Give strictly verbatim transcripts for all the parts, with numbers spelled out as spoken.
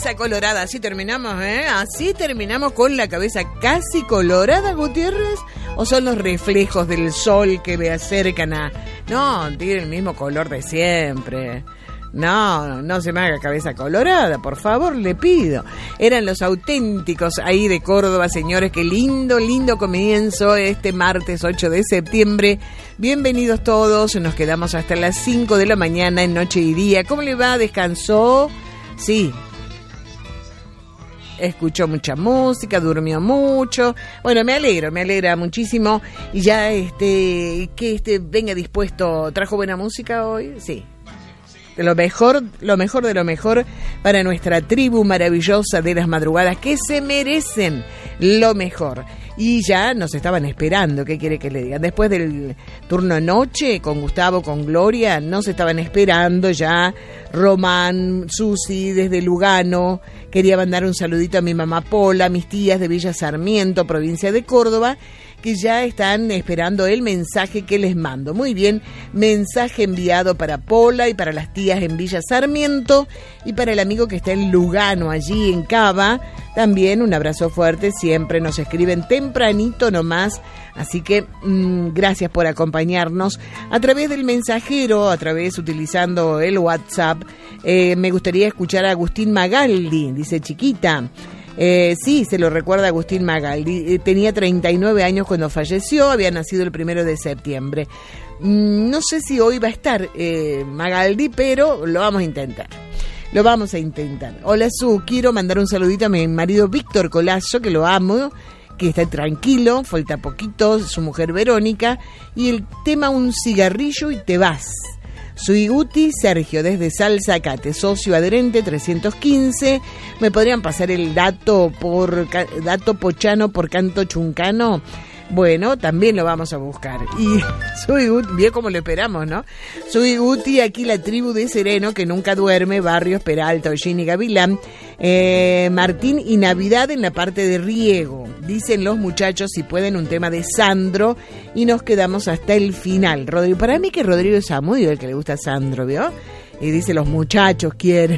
cabeza colorada. Así terminamos, ¿eh? Así terminamos con la cabeza casi colorada, Gutiérrez. ¿O son los reflejos del sol que le acercan a...? No, tiene el mismo color de siempre. No, no se me haga cabeza colorada, por favor, le pido. Eran los auténticos ahí de Córdoba, señores. Qué lindo, lindo comienzo este martes ocho de septiembre. Bienvenidos todos, nos quedamos hasta las cinco de la mañana en Noche y Día. ¿Cómo le va? ¿Descansó? Sí. Escuchó mucha música, durmió mucho. Bueno, me alegro, me alegra muchísimo. Y ya este, que este venga dispuesto. ¿Trajo buena música hoy? Sí. De lo mejor, lo mejor de lo mejor para nuestra tribu maravillosa de las madrugadas, que se merecen lo mejor. Y ya nos estaban esperando, ¿qué quiere que le digan? Después del turno noche con Gustavo, con Gloria, nos estaban esperando ya. Román, Susi desde Lugano, quería mandar un saludito a mi mamá Pola, a mis tías de Villa Sarmiento, provincia de Córdoba, que ya están esperando el mensaje que les mando. Muy bien, mensaje enviado para Pola y para las tías en Villa Sarmiento y para el amigo que está en Lugano, allí en Cava. También un abrazo fuerte, siempre nos escriben tempranito nomás, así que mmm, gracias por acompañarnos a través del mensajero, a través utilizando el WhatsApp. Eh, me gustaría escuchar a Agustín Magaldi, dice Chiquita. Eh, sí, se lo recuerda Agustín Magaldi. Eh, tenía treinta y nueve años cuando falleció, había nacido el primero de septiembre. Mm, no sé si hoy va a estar eh, Magaldi, pero lo vamos a intentar. Lo vamos a intentar. Hola, Su, quiero mandar un saludito a mi marido Víctor Colazo, que lo amo, que está tranquilo, falta poquito, su mujer Verónica, y el tema Un cigarrillo y te vas. Soy Guti Sergio desde Salzacate, socio adherente trescientos quince. ¿Me podrían pasar el dato por dato pochano por canto chuncano? Bueno, también lo vamos a buscar. Y soy Guti, bien como lo esperamos, ¿no? Soy Guti, aquí la tribu de Sereno, que nunca duerme, Barrios, Peralta, Ollín y Gavilán. Eh, Martín y Navidad en la parte de riego. Dicen los muchachos si pueden un tema de Sandro y nos quedamos hasta el final. Rodrigo, para mí que Rodrigo es muy el que le gusta a Sandro, ¿vio? Y dice, los muchachos quieren.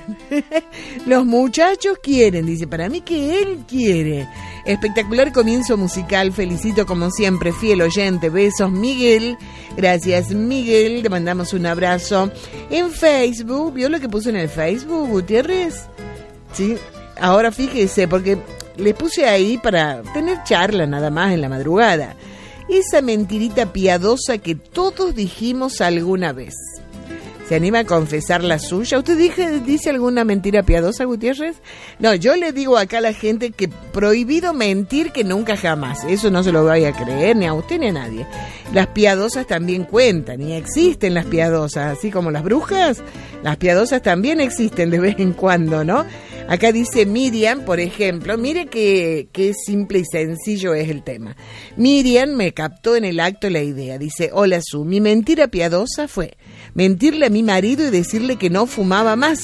Los muchachos quieren, dice, para mí que él quiere. Espectacular comienzo musical, felicito como siempre, fiel oyente, besos, Miguel. Gracias, Miguel, te mandamos un abrazo. En Facebook, ¿vio lo que puso en el Facebook, Gutiérrez? Sí, ahora fíjese, porque le puse ahí para tener charla nada más en la madrugada. Esa mentirita piadosa que todos dijimos alguna vez. ¿Se anima a confesar la suya? ¿Usted dije, dice alguna mentira piadosa, Gutiérrez? No, yo le digo acá a la gente que prohibido mentir, que nunca jamás. Eso no se lo vaya a creer ni a usted ni a nadie. Las piadosas también cuentan y existen las piadosas, así como las brujas. Las piadosas también existen de vez en cuando, ¿no? Acá dice Miriam, por ejemplo, mire qué, qué simple y sencillo es el tema. Miriam me captó en el acto la idea. Dice, hola Su, mi mentira piadosa fue mentirle a mi marido y decirle que no fumaba más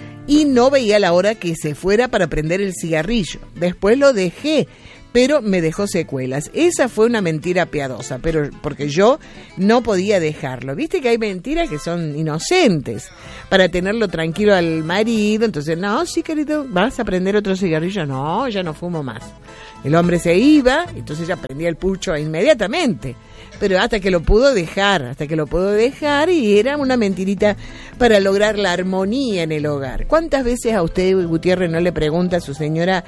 y no veía la hora que se fuera para prender el cigarrillo. Después lo dejé, pero me dejó secuelas. Esa fue una mentira piadosa, pero porque yo no podía dejarlo. Viste que hay mentiras que son inocentes para tenerlo tranquilo al marido. Entonces, no, sí, querido, ¿vas a prender otro cigarrillo? No, ya no fumo más. El hombre se iba, entonces ya prendía el pucho inmediatamente. Pero hasta que lo pudo dejar, hasta que lo pudo dejar y era una mentirita para lograr la armonía en el hogar. ¿Cuántas veces a usted, Gutiérrez, no le pregunta a su señora,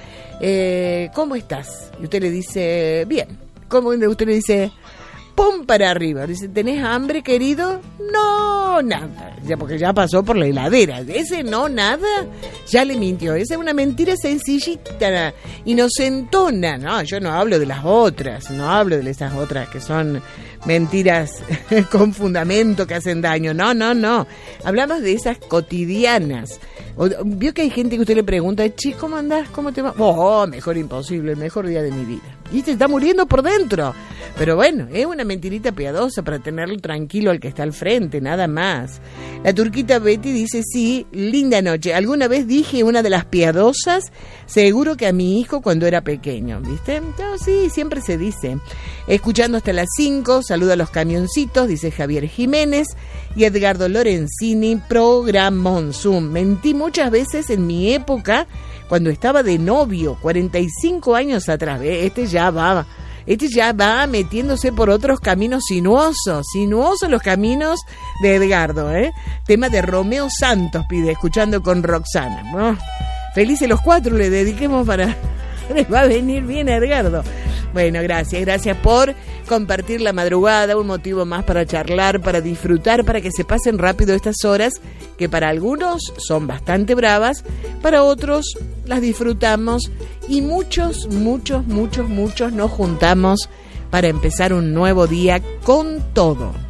eh, ¿cómo estás? Y usted le dice, bien. ¿Cómo usted le dice? ¡Pum! Para arriba. Dice, ¿tenés hambre, querido? No, nada. Ya, porque ya pasó por la heladera. Ese no, nada, ya le mintió. Esa es una mentira sencillita, inocentona. No, yo no hablo de las otras, no hablo de esas otras que son mentiras con fundamento que hacen daño. No, no, no. Hablamos de esas cotidianas. O, vio que hay gente que usted le pregunta, che, ¿cómo andás? ¿Cómo te va? Oh, mejor imposible, el mejor día de mi vida. Y se está muriendo por dentro. Pero bueno, es una mentirita piadosa para tenerlo tranquilo al que está al frente, nada más. La turquita Betty dice, sí, linda noche. Alguna vez dije una de las piadosas, seguro que a mi hijo cuando era pequeño, ¿viste? No, sí, siempre se dice. Escuchando hasta las cinco, saludo a los camioncitos, dice Javier Jiménez. Y Edgardo Lorenzini, programón Zoom. Mentí muchas veces en mi época, cuando estaba de novio, cuarenta y cinco años atrás. Este ya va, este ya va metiéndose por otros caminos sinuosos, sinuosos los caminos de Edgardo, ¿eh? Tema de Romeo Santos pide, escuchando con Roxana. Oh, felices los cuatro le dediquemos para... Les va a venir bien a Edgardo. Bueno, gracias, gracias por compartir la madrugada, un motivo más para charlar, para disfrutar, para que se pasen rápido estas horas, que para algunos son bastante bravas, para otros las disfrutamos y muchos, muchos, muchos, muchos nos juntamos para empezar un nuevo día con todo.